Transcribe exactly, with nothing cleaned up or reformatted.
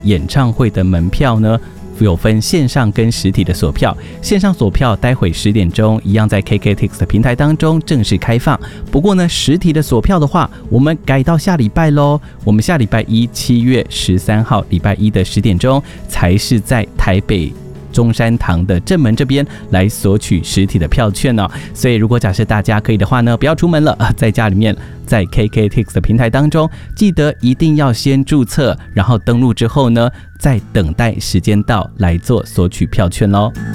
演唱会的门票呢，有分线上跟实体的锁票，线上锁票待会十点钟一样在 K K T I X 的平台当中正式开放。不过呢，实体的锁票的话，我们改到下礼拜咯，我们下礼拜一七月十三号礼拜一的十点钟才是在台北中山堂的正门这边来索取实体的票券哦。所以如果假设大家可以的话呢，不要出门了，在家里面在 K K T I X 的平台当中，记得一定要先注册，然后登录之后呢，再等待时间到来做索取票券咯。